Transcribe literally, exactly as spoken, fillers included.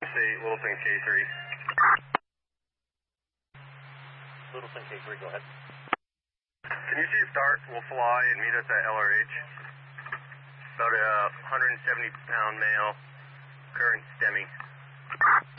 State, Littleton K three. Littleton K three, go ahead. Can you see start? We'll fly and meet us at L R H. About a one hundred seventy pound male, current STEMI.